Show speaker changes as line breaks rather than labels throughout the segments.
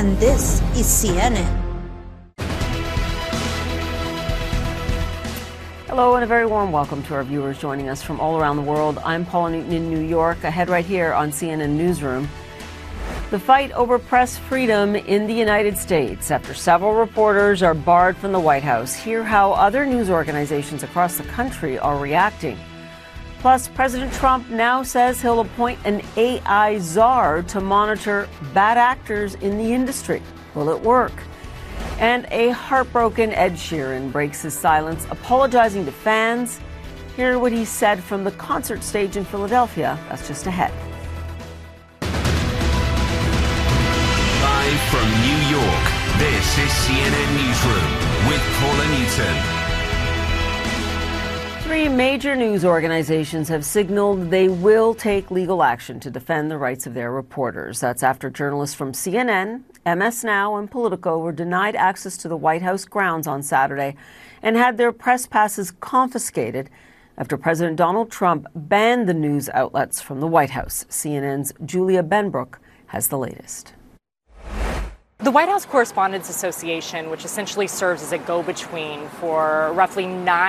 and this is CNN.
Hello and a very warm welcome to our viewers joining us from all around the world. I'm Paula Newton in New York, ahead right here on CNN Newsroom. The fight over press freedom in the United States after several reporters are barred from the White House. Hear how other news organizations across the country are reacting. Plus, President Trump now says he'll appoint an AI czar to monitor bad actors in the industry. Will it work? And a heartbroken Ed Sheeran breaks his silence, apologizing to fans. Hear what he said from the concert stage in Philadelphia. That's just ahead.
Live from New York, this is CNN Newsroom with Paula Newton.
Three major news organizations have signaled they will take legal action to defend the rights of their reporters. That's after journalists from CNN, MS Now, and Politico were denied access to the White House grounds on Saturday and had their press passes confiscated after President Donald Trump banned the news outlets from the White House. CNN's Julia Benbrook has the latest.
The White House Correspondents Association, which essentially serves as a go-between for roughly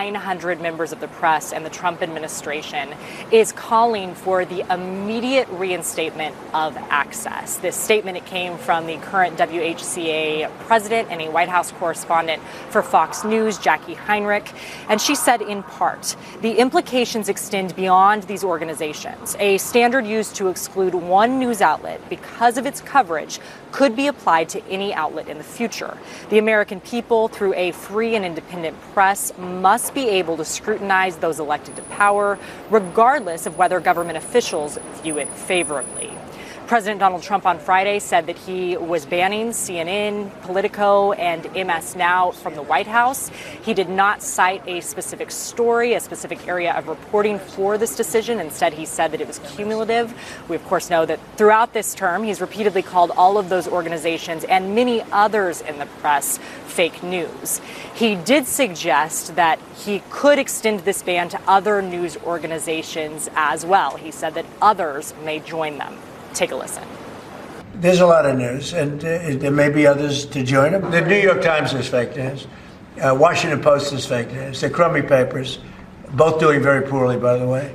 900 members of the press and the Trump administration, is calling for the immediate reinstatement of access. This statement, it came from the current WHCA president and a White House correspondent for Fox News, Jackie Heinrich. And she said, in part, the implications extend beyond these organizations. A standard used to exclude one news outlet because of its coverage could be applied to any outlet in the future. The American people, through a free and independent press, must be able to scrutinize those elected to power, regardless of whether government officials view it favorably. President Donald Trump on Friday said that he was banning CNN, Politico, and MS Now from the White House. He did not cite a specific story, a specific area of reporting for this decision. Instead, he said that it was cumulative. We, of course, know that throughout this term, he's repeatedly called all of those organizations and many others in the press fake news. He did suggest that he could extend this ban to other news organizations as well. He said that others may join them. Take a listen.
There's a lot of news, and there may be others to join them. The New York Times is fake news. Washington Post is fake news. They're crummy papers, both doing very poorly, by the way.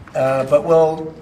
But we'll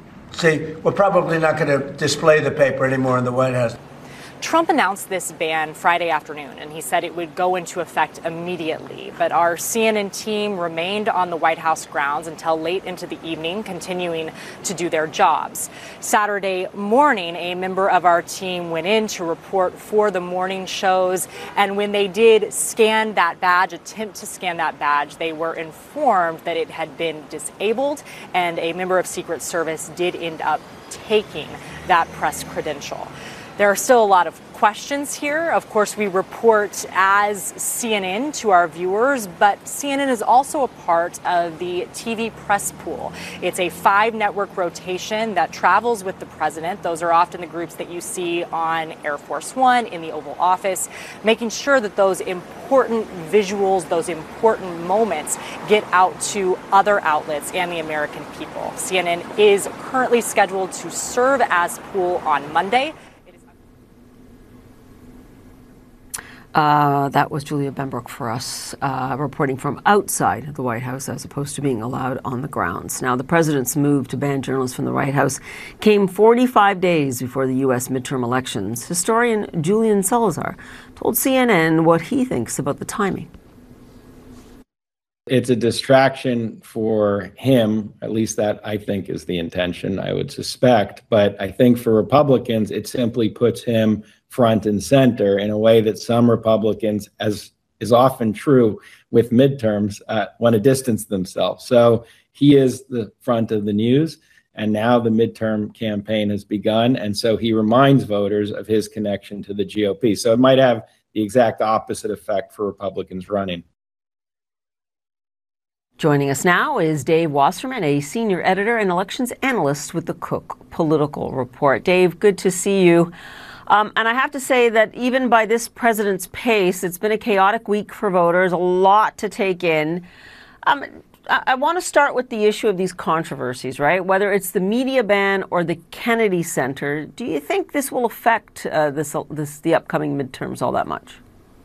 see. We're probably not going to display the paper anymore in the White House.
Trump announced this ban Friday afternoon, and he said it would go into effect immediately. But our CNN team remained on the White House grounds until late into the evening, continuing to do their jobs. Saturday morning, a member of our team went in to report for the morning shows, and when they did scan that badge, attempt to scan that badge, they were informed that it had been disabled, and a member of Secret Service did end up taking that press credential. There are still a lot of questions here. Of course, we report as CNN to our viewers, but CNN is also a part of the TV press pool. It's a 5-network rotation that travels with the president. Those are often the groups that you see on Air Force One, in the Oval Office, making sure that those important visuals, those important moments get out to other outlets and the American people. CNN is currently scheduled to serve as pool on Monday.
That was Julia Benbrook for us, reporting from outside the White House as opposed to being allowed on the grounds. Now, the president's move to ban journalists from the White House came 45 days before the U.S. midterm elections. Historian Julian Salazar told CNN what he thinks about the timing.
It's a distraction for him, at least that I think is the intention, I would suspect. But I think for Republicans, it simply puts him front and center in a way that some Republicans, as is often true with midterms, want to distance themselves. So he is the front of the news, and now the midterm campaign has begun. And so he reminds voters of his connection to the GOP. So it might have the exact opposite effect for Republicans running.
Joining us now is Dave Wasserman, a senior editor and elections analyst with the Cook Political Report. Dave, good to see you. And I have to say that even by this president's pace, it's been a chaotic week for voters, a lot to take in. I want to start with the issue of these controversies, right? Whether it's the media ban or the Kennedy Center, do you think this will affect the upcoming midterms all that much?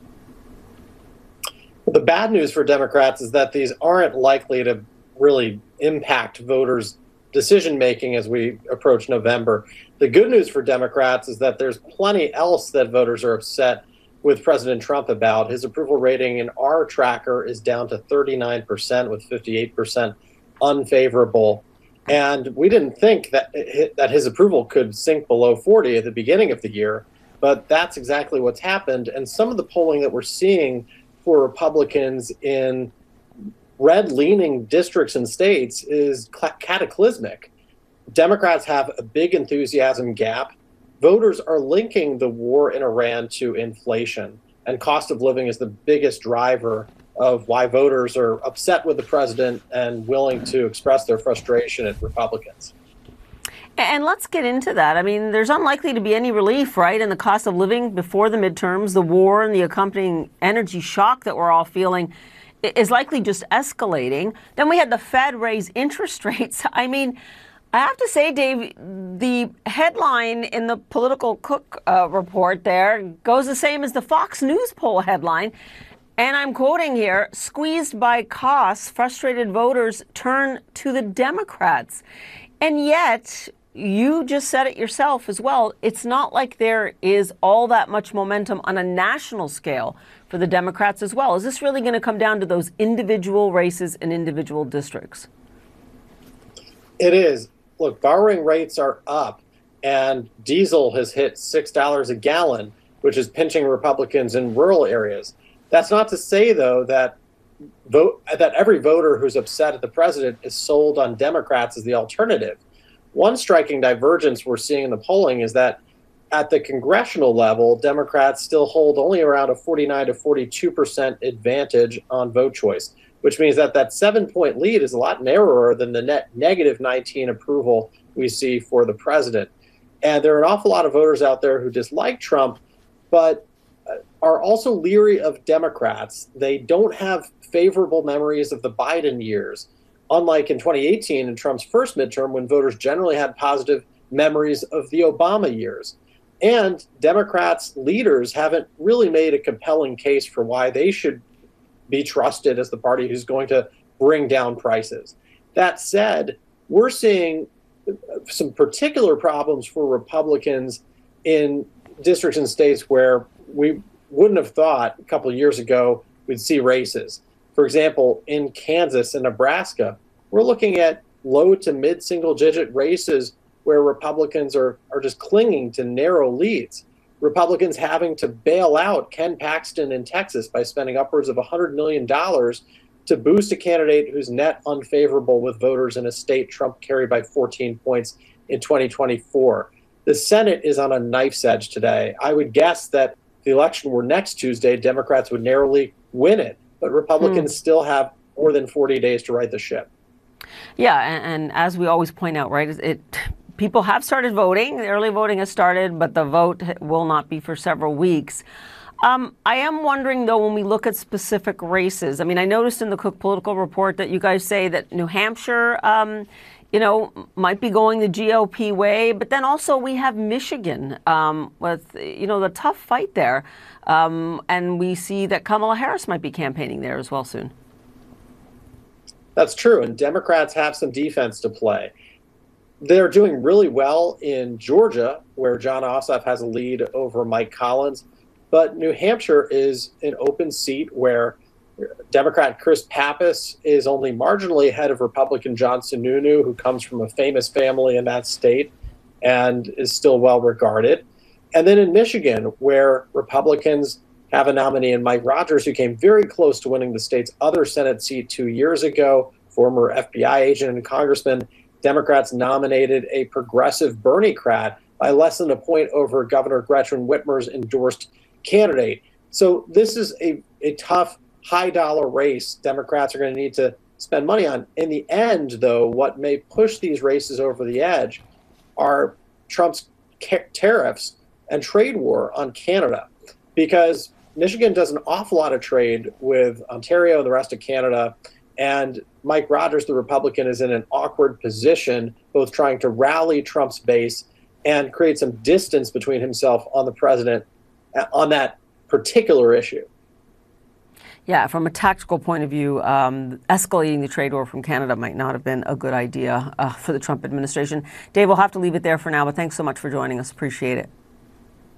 The bad news for Democrats is that these aren't likely to really impact voters' decision-making as we approach November. The good news for Democrats is that there's plenty else that voters are upset with President Trump about. His approval rating in our tracker is down to 39%, with 58% unfavorable. And we didn't think that his approval could sink below 40 at the beginning of the year, but that's exactly what's happened. And some of the polling that we're seeing for Republicans in red-leaning districts and states is cataclysmic. Democrats have a big enthusiasm gap. Voters are linking the war in Iran to inflation, and cost of living is the biggest driver of why voters are upset with the president and willing to express their frustration at Republicans.
And let's get into that. I mean, there's unlikely to be any relief, right, in the cost of living before the midterms. The war and the accompanying energy shock that we're all feeling is likely just escalating. Then we had the Fed raise interest rates. I mean, I have to say, Dave, the headline in the Political Cook report there goes the same as the Fox News poll headline. And I'm quoting here, "Squeezed by costs, frustrated voters turn to the Democrats." And yet, you just said it yourself as well, it's not like there is all that much momentum on a national scale for the Democrats as well. Is this really going to come down to those individual races and individual districts?
It is. Look, borrowing rates are up, and diesel has hit $6 a gallon, which is pinching Republicans in rural areas. That's not to say, though, that every voter who's upset at the president is sold on Democrats as the alternative. One striking divergence we're seeing in the polling is that at the congressional level, Democrats still hold only around a 49 to 42% advantage on vote choice, which means that 7-point lead is a lot narrower than the net negative 19 approval we see for the president. And there are an awful lot of voters out there who dislike Trump, but are also leery of Democrats. They don't have favorable memories of the Biden years, unlike in 2018 in Trump's first midterm, when voters generally had positive memories of the Obama years. And Democrats' leaders haven't really made a compelling case for why they should be trusted as the party who's going to bring down prices. That said, we're seeing some particular problems for Republicans in districts and states where we wouldn't have thought a couple of years ago we'd see races. For example, in Kansas and Nebraska, we're looking at low to mid single digit races where Republicans are just clinging to narrow leads. Republicans having to bail out Ken Paxton in Texas by spending upwards of $100 million to boost a candidate who's net unfavorable with voters in a state Trump carried by 14 points in 2024. The Senate is on a knife's edge today. I would guess that if the election were next Tuesday, Democrats would narrowly win it, but Republicans still have more than 40 days to right the ship.
Yeah, and as we always point out, right, people have started voting. The early voting has started, but the vote will not be for several weeks. I am wondering, though, when we look at specific races, I mean, I noticed in the Cook Political Report that you guys say that New Hampshire, might be going the GOP way, but then also we have Michigan with, the tough fight there. And we see that Kamala Harris might be campaigning there as well soon.
That's true, and Democrats have some defense to play. They're doing really well in Georgia, where Jon Ossoff has a lead over Mike Collins. But New Hampshire is an open seat where Democrat Chris Pappas is only marginally ahead of Republican John Sununu, who comes from a famous family in that state and is still well regarded. And then in Michigan, where Republicans have a nominee in Mike Rogers, who came very close to winning the state's other Senate seat 2 years ago, former FBI agent and congressman, Democrats nominated a progressive Bernie-crat by less than a point over Governor Gretchen Whitmer's endorsed candidate. So this is a tough, high-dollar race Democrats are going to need to spend money on. In the end, though, what may push these races over the edge are Trump's tariffs and trade war on Canada, because Michigan does an awful lot of trade with Ontario and the rest of Canada, And Mike Rogers, the Republican, is in an awkward position, both trying to rally Trump's base and create some distance between himself on the president on that particular issue.
Yeah, from a tactical point of view, escalating the trade war from Canada might not have been a good idea for the Trump administration. Dave, we'll have to leave it there for now, but thanks so much for joining us. Appreciate it.